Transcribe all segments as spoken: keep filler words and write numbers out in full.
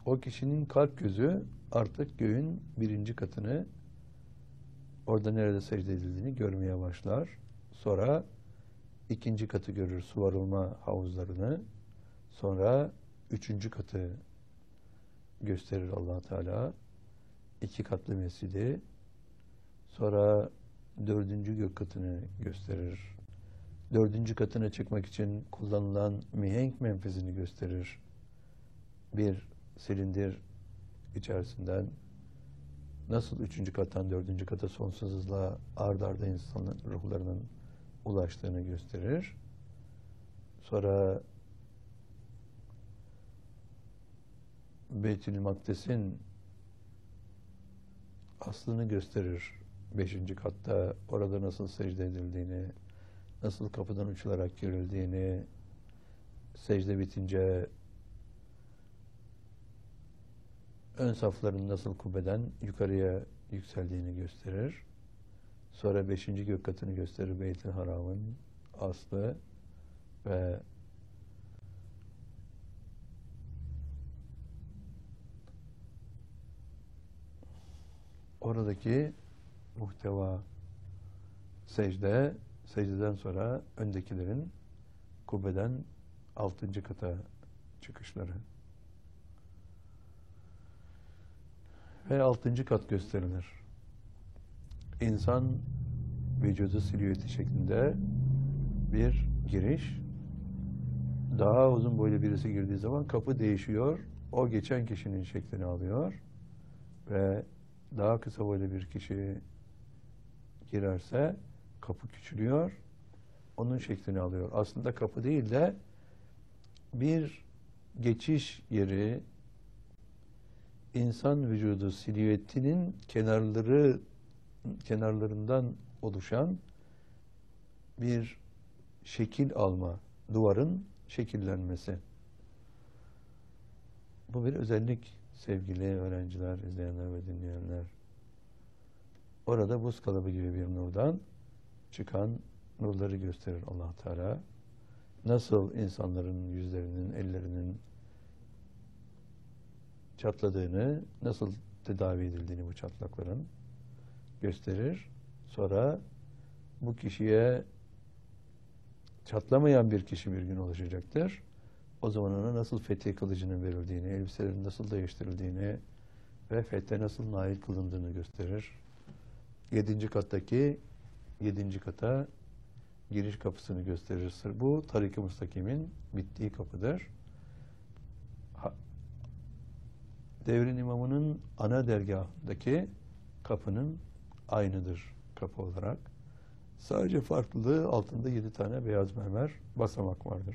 O kişinin kalp gözü artık göğün birinci katını, orada nerede secde edildiğini görmeye başlar. Sonra ikinci katı görür, su varılma havuzlarını. Sonra üçüncü katı gösterir Allah Teala. İki katlı mescidi. Sonra dördüncü gök katını gösterir. Dördüncü katına çıkmak için kullanılan mihenk menfezini gösterir. Bir silindir içerisinden nasıl üçüncü kattan dördüncü kata sonsuz hızla ard arda insan ruhlarının ulaştığını gösterir. Sonra Beytül Makdes'in aslını gösterir. Beşinci katta orada nasıl secde edildiğini, nasıl kapıdan uçularak girildiğini, secde bitince ön safların nasıl kubbeden yukarıya yükseldiğini gösterir. Sonra beşinci gök katını gösterir, Beyt-i Haram'ın aslı ve oradaki muhteva secde, secdeden sonra öndekilerin kubbeden altıncı kata çıkışları. Ve altıncı kat gösterilir. İnsan vücudu silüeti şeklinde bir giriş. Daha uzun boylu birisi girdiği zaman kapı değişiyor. O geçen kişinin şeklini alıyor. Ve daha kısa boylu bir kişi girerse kapı küçülüyor. Onun şeklini alıyor. Aslında kapı değil de bir geçiş yeri, insan vücudu silüetinin kenarları kenarlarından oluşan bir şekil alma, duvarın şekillenmesi. Bu bir özellik sevgili öğrenciler, izleyenler ve dinleyenler. Orada buz kalıbı gibi bir nurdan çıkan nurları gösterir Allah Teala. Nasıl insanların yüzlerinin, ellerinin çatladığını, nasıl tedavi edildiğini bu çatlakların gösterir. Sonra bu kişiye çatlamayan bir kişi bir gün ulaşacaktır. O zaman ona nasıl fethi kılıcının verildiğini, elbiselerin nasıl değiştirildiğini ve fethe nasıl nail kılındığını gösterir. Yedinci kattaki yedinci kata giriş kapısını gösterir. Bu Tarik-i Müstakim'in bittiği kapıdır. Devrin imamının ana dergahındaki kapının aynıdır kapı olarak. Sadece farklılığı altında yedi tane beyaz mermer basamak vardır.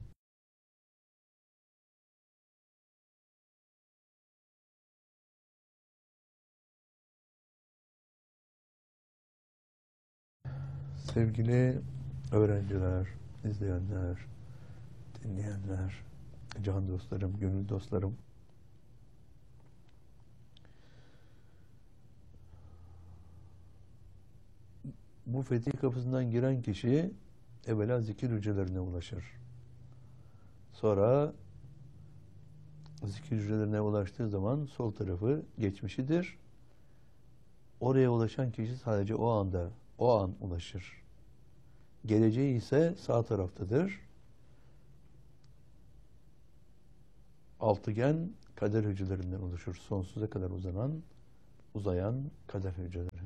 Sevgili öğrenciler, izleyenler, dinleyenler, can dostlarım, gönül dostlarım, bu fetih kapısından giren kişi evvela zikir hücrelerine ulaşır. Sonra zikir hücrelerine ulaştığı zaman sol tarafı geçmişidir. Oraya ulaşan kişi sadece o anda, o an ulaşır. Geleceği ise sağ taraftadır. Altıgen kader hücrelerinden oluşur. Sonsuza kadar uzanan, uzayan kader hücreleri.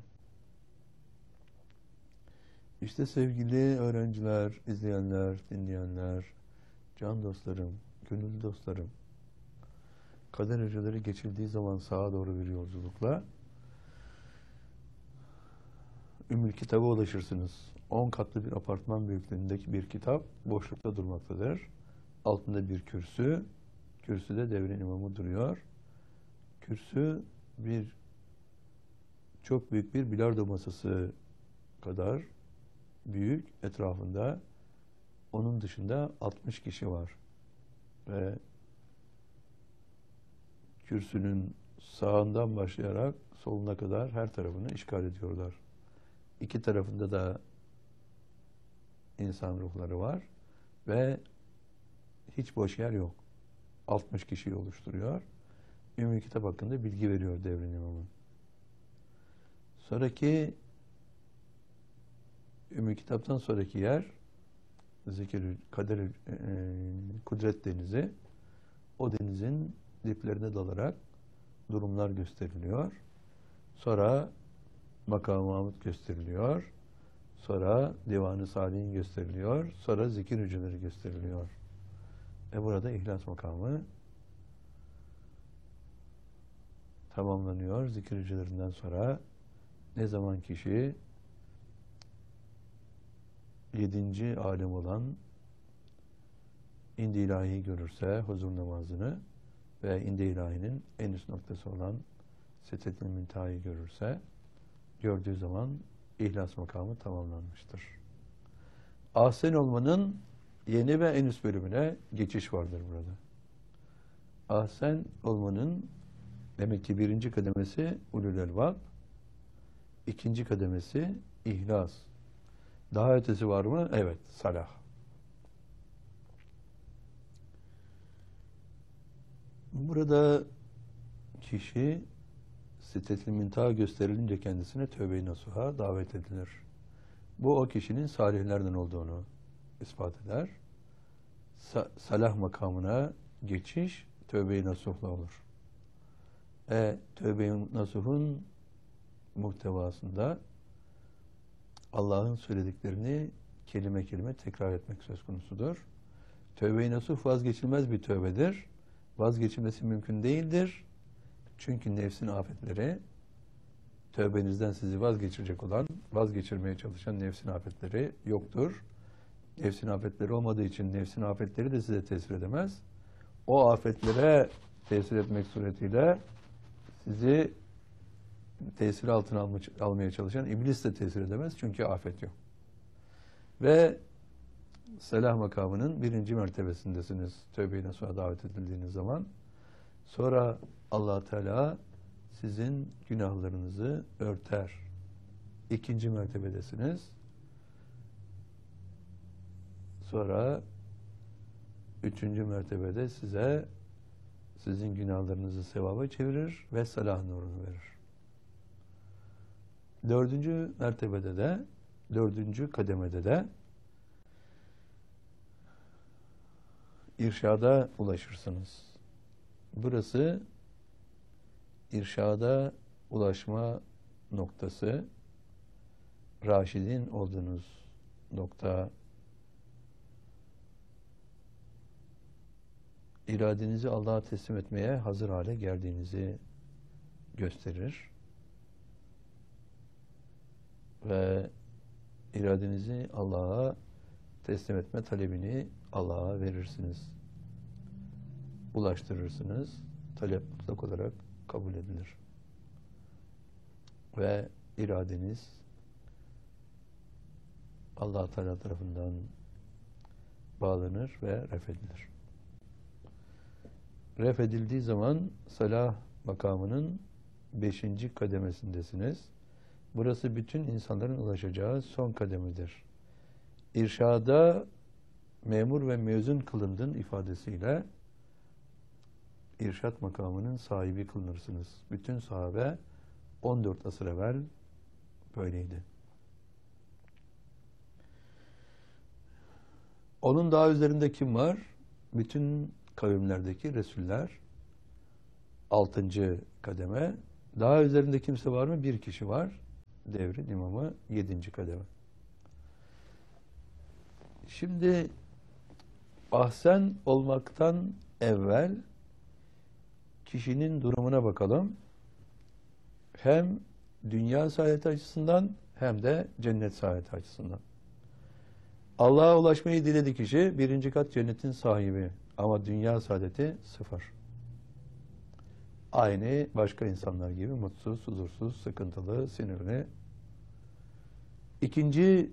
İşte sevgili öğrenciler, izleyenler, dinleyenler, can dostlarım, gönül dostlarım, kader hücreleri geçildiği zaman sağa doğru bir yolculukla Ümmül Kitab'a ulaşırsınız. On katlı bir apartman büyüklüğündeki bir kitap boşlukta durmaktadır. Altında bir kürsü, kürsüde devrin imamı duruyor. Kürsü bir çok büyük bir bilardo masası kadar büyük, etrafında onun dışında altmış kişi var. Ve kürsünün sağından başlayarak soluna kadar her tarafını işgal ediyorlar. İki tarafında da insan ruhları var ve hiç boş yer yok. altmış kişiyi oluşturuyor. Ümmü Kitap hakkında bilgi veriyor devrin imamı. Sonraki Ümmü Kitap'tan sonraki yer Zikir, Kader, e, Kudret Denizi. O denizin diplerine dalarak durumlar gösteriliyor. Sonra Makam-ı Mahmud gösteriliyor. Sonra Divan-ı Salih'in gösteriliyor. Sonra zikir hücreleri gösteriliyor. E burada İhlas makamı tamamlanıyor. Zikir hücrelerinden sonra ne zaman kişi yedinci alem olan İndi İlahi'yi görürse huzur namazını ve İndi İlahi'nin en üst noktası olan Sidret-i Münteha'yı görürse, gördüğü zaman İhlas makamı tamamlanmıştır. Ahsen olmanın yeni ve en üst bölümüne geçiş vardır burada. Ahsen olmanın demek ki birinci kademesi ulul elbab, ikinci kademesi ihlas. Daha ötesi var mı? Evet, salah. Burada kişi Sidret-i Münteha gösterilince kendisine tövbe-i nasuha davet edilir. Bu o kişinin salihlerden olduğunu ispat eder. Sa salah makamına geçiş tövbe-i nasuhla olur. E, tövbe-i nasuhun muhtevasında Allah'ın söylediklerini kelime kelime tekrar etmek söz konusudur. Tövbe-i nasuh vazgeçilmez bir tövbedir. Vazgeçilmesi mümkün değildir. Çünkü nefsin afetleri, tövbenizden sizi vazgeçirecek olan, vazgeçirmeye çalışan nefsin afetleri yoktur. Nefsin afetleri olmadığı için nefsin afetleri de size tesir edemez. O afetlere tesir etmek suretiyle sizi tesir altına almaya çalışan iblis de tesir edemez. Çünkü afet yok. Ve selah makamının birinci mertebesindesiniz. Tövbe-i nasuha davet edildiğiniz zaman. Sonra Allah Teala sizin günahlarınızı örter. İkinci mertebedesiniz. Sonra üçüncü mertebede size sizin günahlarınızı sevaba çevirir ve salah nurunu verir. Dördüncü mertebede de, dördüncü kademede de irşada ulaşırsınız. Burası irşada ulaşma noktası, raşidin olduğunuz nokta, iradenizi Allah'a teslim etmeye hazır hale geldiğinizi gösterir. Ve iradenizi Allah'a teslim etme talebini Allah'a verirsiniz. Ulaştırırsınız. Talep mutlak olarak kabul edilir. Ve iradeniz Allah Teala tarafından bağlanır ve refedilir. Refedildiği zaman salah makamının beşinci kademesindesiniz. Burası bütün insanların ulaşacağı son kademedir. İrşada memur ve mezun kılındın ifadesiyle irşat makamının sahibi kılınırsınız. Bütün sahabe on dört asır evvel böyleydi. Onun daha üzerinde kim var? Bütün kavimlerdeki Resuller altıncı kademe. Daha üzerinde kimse var mı? Bir kişi var. Devrin imamı yedinci kademe. Şimdi ahsen olmaktan evvel kişinin durumuna bakalım. Hem dünya saadeti açısından hem de cennet saadeti açısından. Allah'a ulaşmayı diledi kişi birinci kat cennetin sahibi. Ama dünya saadeti sıfır. Aynı başka insanlar gibi mutsuz, huzursuz, sıkıntılı, sinirli. İkinci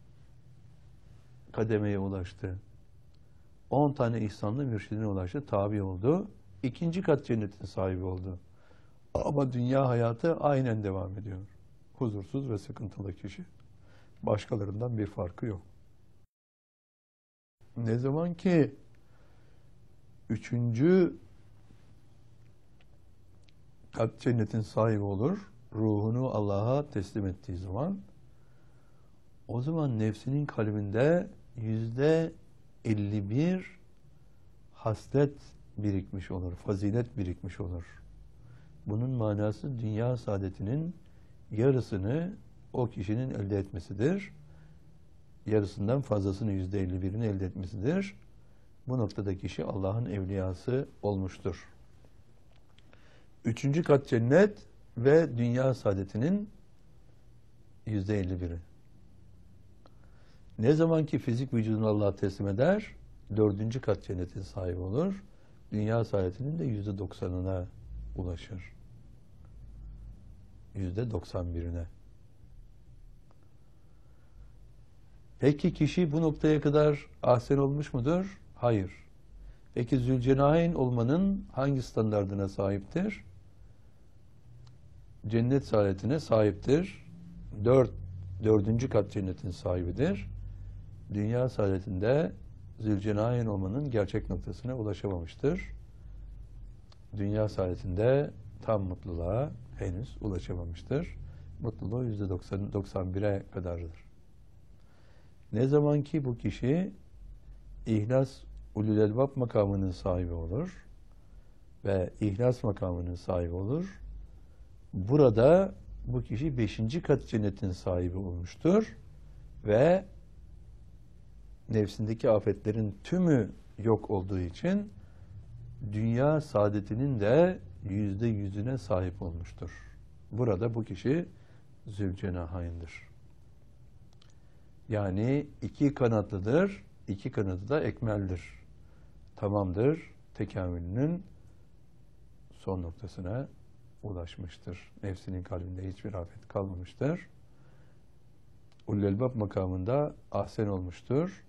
kademeye ulaştı. On tane ihsanlı mürşidine ulaştı, tabi oldu. İkinci kat cennetin sahibi oldu. Ama dünya hayatı aynen devam ediyor. Huzursuz ve sıkıntılı kişi. Başkalarından bir farkı yok. Ne zaman ki üçüncü kalp cennetin sahibi olur. Ruhunu Allah'a teslim ettiği zaman, o zaman nefsinin kalbinde yüzde elli bir haslet birikmiş olur, fazilet birikmiş olur. Bunun manası dünya saadetinin yarısını o kişinin elde etmesidir. Yarısından fazlasını, yüzde elli birini elde etmesidir. Bu noktada kişi Allah'ın evliyası olmuştur. Üçüncü kat cennet ve dünya saadetinin yüzde elli biri. Ne zaman ki fizik vücudunu Allah'a teslim eder, dördüncü kat cennetin sahibi olur. Dünya saadetinin de yüzde doksanına ulaşır. Yüzde doksan birine. Peki kişi bu noktaya kadar ahsen olmuş mudur? Hayır. Peki Zülcenayn olmanın hangi standardına sahiptir? Cennet saadetine sahiptir. Dört, dördüncü kat cennetin sahibidir. Dünya saadetinde Zülcenayn olmanın gerçek noktasına ulaşamamıştır. Dünya saadetinde tam mutluluğa henüz ulaşamamıştır. Mutluluğu yüzde doksan bire kadardır. Ne zaman ki bu kişi İhlas Ulul Elbab makamının sahibi olur ve İhlas makamının sahibi olur, burada bu kişi beşinci kat cennetin sahibi olmuştur ve nefsindeki afetlerin tümü yok olduğu için dünya saadetinin de yüzde yüzüne sahip olmuştur. Burada bu kişi Zülcenahayn'dir. Yani iki kanatlıdır, iki kanadı da ekmeldir. Tamamdır, tekamülünün son noktasına ulaşmıştır. Nefsinin kalbinde hiçbir afet kalmamıştır. Ulul Elbab makamında ahsen olmuştur.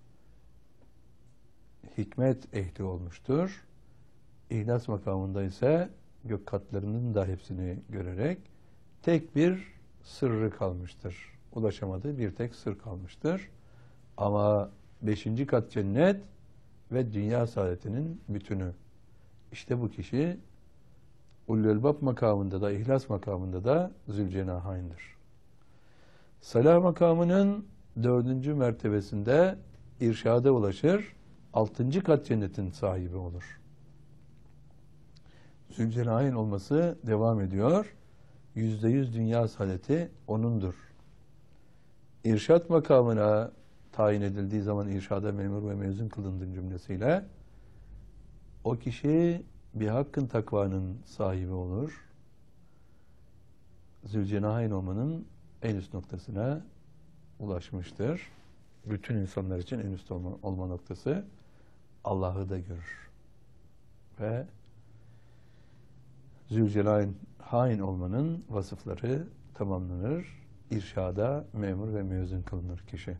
Hikmet ehli olmuştur. İhlas makamında ise gök katlarının da hepsini görerek tek bir sırrı kalmıştır. Ulaşamadığı bir tek sır kalmıştır. Ama beşinci kat cennet ve dünya saadetinin bütünü. İşte bu kişi Ulul Elbab makamında da, İhlas makamında da Zülcenahayn'dir. Salah makamının dördüncü mertebesinde irşada ulaşır, altıncı kat cennetin sahibi olur. Zülcenahayn olması devam ediyor. Yüzde yüz dünya saadeti onundur. İrşad makamına tayin edildiği zaman irşada memur ve mezun kılındığı cümlesiyle o kişi bir hakkın takvanın sahibi olur. Zülcenahayn olmanın en üst noktasına ulaşmıştır. Bütün insanlar için en üst olma, olma noktası Allah'ı da görür. Ve Zülcenahayn olmanın vasıfları tamamlanır. İrşada memur ve mezun kılınır kişi.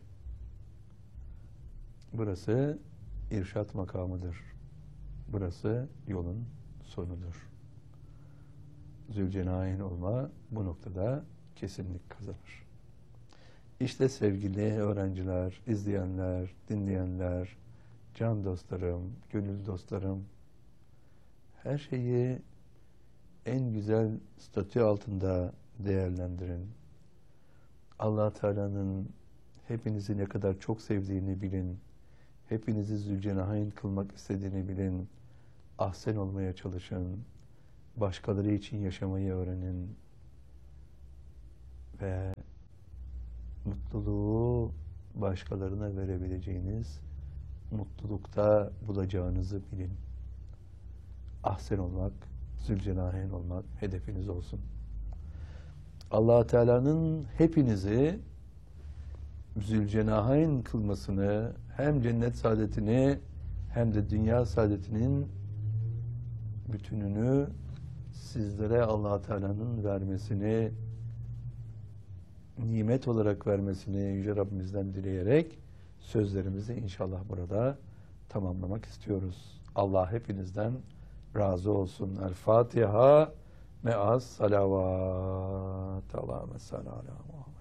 Burası irşat makamıdır. Burası yolun sonudur. Zülcenahayn olma bu noktada kesinlik kazanır. İşte sevgili öğrenciler, izleyenler, dinleyenler, can dostlarım, gönül dostlarım, her şeyi en güzel statü altında değerlendirin. Allah Teala'nın hepinizi ne kadar çok sevdiğini bilin. Hepinizi Zülcenahayn kılmak istediğini bilin. Ahsen olmaya çalışın. Başkaları için yaşamayı öğrenin. Ve mutluluğu başkalarına verebileceğiniz mutlulukta bulacağınızı bilin. Ahsen olmak, Zülcenahayn olmak hedefiniz olsun. Allah Teala'nın hepinizi Zülcenahayn kılmasını, hem cennet saadetini hem de dünya saadetinin bütününü sizlere Allah Teala'nın vermesini, nimet olarak vermesini Yüce Rabbimizden dileyerek sözlerimizi inşallah burada tamamlamak istiyoruz. Allah hepinizden razı olsun. El Fatiha me'as salavat. Allahümme salli ala Muhammed.